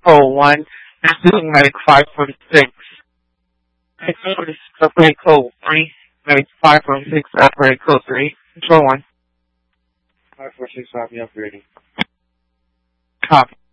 Code 1. Pursuing Medic 546. Operating Code 3. Medic 546, Operating Code 3. Control 1. 546, copy, upgrading. Copy.